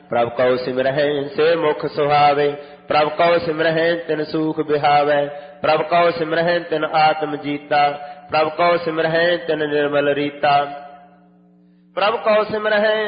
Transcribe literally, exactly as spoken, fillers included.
प्रभ कौ सिमरहिं से मुख सुहावे। प्रभ कौ सिमरहिं तिन सूख बिहावै। प्रभ कौ सिमरहिं तिन आत्म जीता। प्रभ कौ सिमरहिं तिन निर्मल रीता। प्रभ कौ सिमरहिं